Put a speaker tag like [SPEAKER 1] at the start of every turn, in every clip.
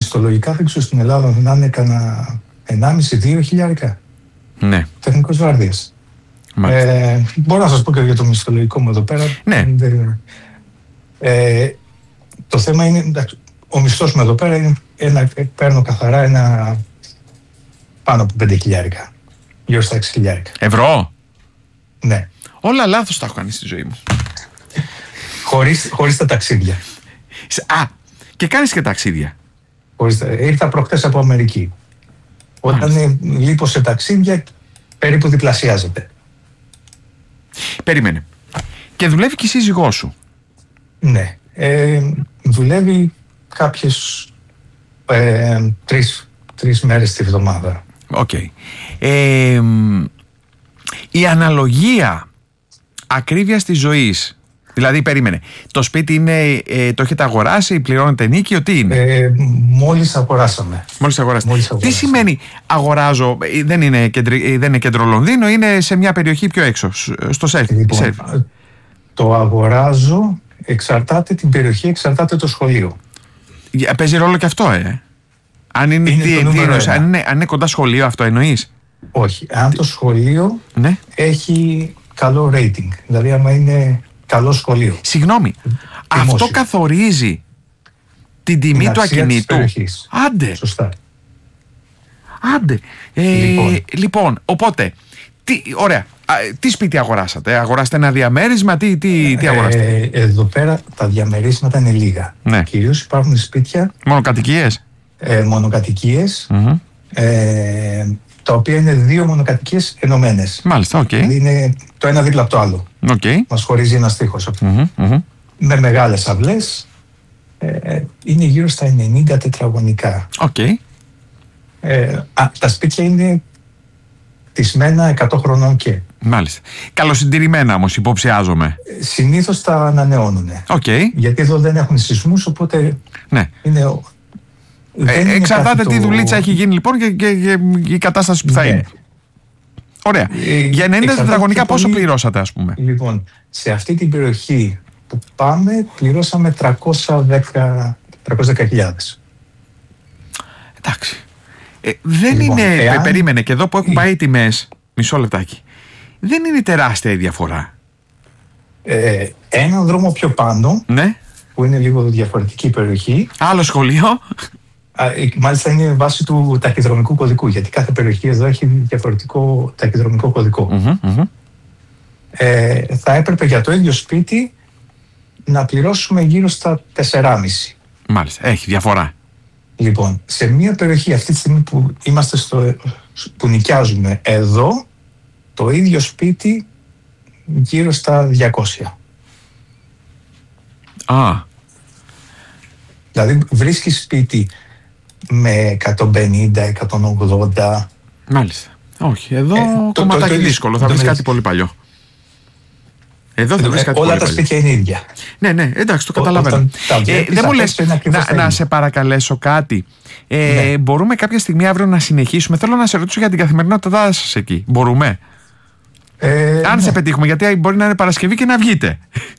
[SPEAKER 1] μισθολογικά δεν ξέρω στην Ελλάδα να είναι κανένα 1,5-2 χιλιάρικα.
[SPEAKER 2] Ναι.
[SPEAKER 1] Τεχνικός βάρδιας. Μπορώ να σας πω και για το μισθολογικό μου εδώ πέρα.
[SPEAKER 2] Ναι.
[SPEAKER 1] Το θέμα είναι, εντάξει, ο μισθός μου εδώ πέρα είναι παίρνω καθαρά ένα πάνω από 5 χιλιάρικα. Γύρω στα 6 χιλιάρικα.
[SPEAKER 2] Ευρώ?
[SPEAKER 1] Ναι.
[SPEAKER 2] Όλα λάθος τα έχω κάνει στη ζωή μου.
[SPEAKER 1] Χωρίς τα ταξίδια.
[SPEAKER 2] Και κάνεις και ταξίδια?
[SPEAKER 1] Ήρθα προχτές από Αμερική. Όταν λείπω σε ταξίδια, περίπου διπλασιάζεται.
[SPEAKER 2] Περίμενε. Και δουλεύει και η σύζυγός σου?
[SPEAKER 1] Ναι. Δουλεύει κάποιες 3 μέρες τη βδομάδα.
[SPEAKER 2] Οκ. Η αναλογία ακρίβειας της ζωής, δηλαδή περίμενε, το σπίτι είναι, το έχετε αγοράσει, πληρώνετε νίκιο, τι είναι?
[SPEAKER 1] Μόλις αγοράσαμε.
[SPEAKER 2] Τι σημαίνει αγοράζω? Δεν είναι κέντρο Λονδίνο, είναι σε μια περιοχή πιο έξω, στο Σέρφιλντ.
[SPEAKER 1] Λοιπόν, το αγοράζω, εξαρτάται την περιοχή, εξαρτάται το σχολείο.
[SPEAKER 2] Παίζει ρόλο και αυτό, Αν είναι, αν είναι κοντά σχολείο, αυτό εννοείς?
[SPEAKER 1] Όχι, αν το σχολείο
[SPEAKER 2] ναι,
[SPEAKER 1] έχει καλό rating, δηλαδή άμα είναι καλό σχολείο.
[SPEAKER 2] Συγγνώμη, αυτό καθορίζει την τιμή του ακινήτου? Άντε.
[SPEAKER 1] Σωστά.
[SPEAKER 2] Άντε. Λοιπόν, οπότε, ωραία. Τι σπίτι αγοράσατε? Αγοράσατε ένα διαμέρισμα? Τι αγοράσατε?
[SPEAKER 1] Εδώ πέρα τα διαμερίσματα είναι λίγα.
[SPEAKER 2] Ναι.
[SPEAKER 1] Κυρίως υπάρχουν σπίτια.
[SPEAKER 2] Μονοκατοικίες?
[SPEAKER 1] Μονοκατοικίες. Τα οποία είναι 2 μονοκατοικίες ενωμένες.
[SPEAKER 2] Μάλιστα, οκ.
[SPEAKER 1] Δηλαδή είναι το ένα δίπλα από το άλλο. Μας χωρίζει ένας τοίχος. Με μεγάλες αυλές. Είναι γύρω στα 90 τετραγωνικά. Τα σπίτια είναι τισμένα 100 χρονών και.
[SPEAKER 2] Μάλιστα. Καλοσυντηρημένα όμως, υποψιάζομαι.
[SPEAKER 1] Συνήθως τα ανανεώνουν. Γιατί εδώ δεν έχουν σεισμούς, οπότε
[SPEAKER 2] ναι.
[SPEAKER 1] Είναι...
[SPEAKER 2] εξαρτάται τι δουλίτσα έχει γίνει λοιπόν και η κατάσταση που θα είναι. Ωραία. Για 90 τετραγωνικά πόσο πληρώσατε, ας πούμε?
[SPEAKER 1] Λοιπόν, σε αυτή την περιοχή που πάμε πληρώσαμε 310.000.
[SPEAKER 2] Εντάξει. Δεν είναι... Περίμενε, και εδώ που έχουν πάει οι τιμές, μισό λεπτάκι, δεν είναι τεράστια η διαφορά.
[SPEAKER 1] Έναν δρόμο πιο πάνω,
[SPEAKER 2] ναι,
[SPEAKER 1] που είναι λίγο διαφορετική περιοχή.
[SPEAKER 2] Άλλο σχολείο.
[SPEAKER 1] Μάλιστα είναι βάση του ταχυδρομικού κωδικού, γιατί κάθε περιοχή εδώ έχει διαφορετικό ταχυδρομικό κωδικό. Θα έπρεπε για το ίδιο σπίτι να πληρώσουμε γύρω στα 4,5.
[SPEAKER 2] Μάλιστα, έχει διαφορά.
[SPEAKER 1] Λοιπόν, σε μια περιοχή αυτή τη στιγμή που είμαστε που νοικιάζουμε εδώ, το ίδιο σπίτι γύρω στα 200. Δηλαδή βρίσκεις σπίτι με 150-180.
[SPEAKER 2] Μάλιστα. Όχι, εδώ κομματάκι δύσκολο, θα βρεις κάτι πολύ παλιό. Εδώ θα βρεις κάτι
[SPEAKER 1] όλα
[SPEAKER 2] πολύ
[SPEAKER 1] τα
[SPEAKER 2] παλιό.
[SPEAKER 1] Σπίτια είναι ίδια.
[SPEAKER 2] Ναι, εντάξει, το καταλαβαίνω. Δεν μου λες να σε παρακαλέσω κάτι? Ναι. Μπορούμε κάποια στιγμή αύριο να συνεχίσουμε? Θέλω να σε ρωτήσω για την καθημερινότητά σας εκεί. Μπορούμε? Αν σε πετύχουμε, γιατί μπορεί να είναι Παρασκευή και να βγείτε.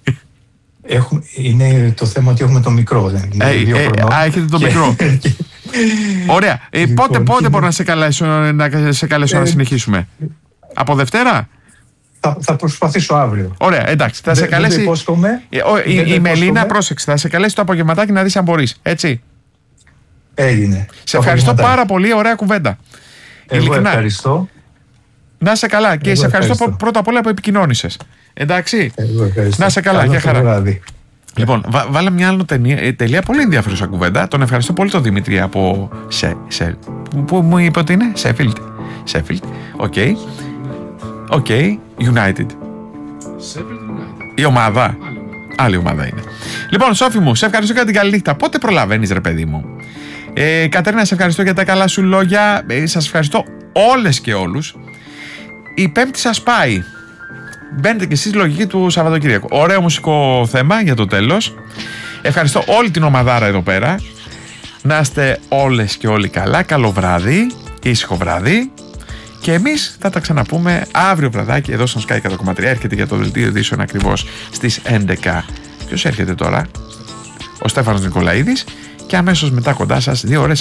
[SPEAKER 1] Είναι το θέμα ότι έχουμε το μικρό.
[SPEAKER 2] Έχετε το μικρό. Ωραία. Πότε μπορώ να σε καλέσω να συνεχίσουμε? Από Δευτέρα?
[SPEAKER 1] Θα προσπαθήσω αύριο.
[SPEAKER 2] Ωραία, εντάξει. Θα σε καλέσει. Η Μελίνα, πρόσεξε, θα σε καλέσει το απογευματάκι να δεις αν μπορείς. Έτσι.
[SPEAKER 1] Έγινε.
[SPEAKER 2] Σε ευχαριστώ πάρα πολύ. Ωραία κουβέντα.
[SPEAKER 1] Εγώ ευχαριστώ.
[SPEAKER 2] Να είσαι καλά. Και σε ευχαριστώ πρώτα απ' όλα που επικοινώνησες. Εντάξει. Να είσαι καλά. Γεια χαρά. Λοιπόν, βάλαμε μια άλλη τελεία πολύ ενδιαφέρουσα κουβέντα. Τον ευχαριστώ πολύ τον Δημήτρη από που μου είπε ότι είναι Sheffield. Οκ. United. Η ομάδα. Άλλη ομάδα είναι. Λοιπόν, Σόφη μου, σε ευχαριστώ για την καλή νύχτα. Πότε προλαβαίνεις, ρε παιδί μου? Κατερίνα, σε ευχαριστώ για τα καλά σου λόγια. Σας ευχαριστώ όλες και όλους. Η Πέμπτη σας πάει. Μπαίνετε και εσείς λογική του Σαββατοκύριακου. Ωραίο μουσικό θέμα για το τέλος. Ευχαριστώ όλη την ομαδάρα εδώ πέρα. Να είστε όλες και όλοι καλά. Καλό βράδυ, ήσυχο βράδυ. Και εμείς θα τα ξαναπούμε αύριο βραδάκι εδώ στον Sky 100,3. Έρχεται για το δελτίο ειδήσεων ακριβώς στις 11. Ποιος έρχεται τώρα? Ο Στέφανος Νικολαίδης. Και αμέσως μετά κοντά σας 2 ώρες